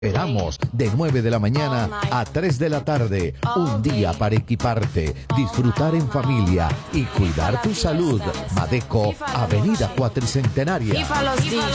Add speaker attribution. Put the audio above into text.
Speaker 1: Esperamos de 9 de la mañana a 3 de la tarde. Un día para equiparte, disfrutar en familia y cuidar tu salud. Madeco, Avenida Cuatricentenaria.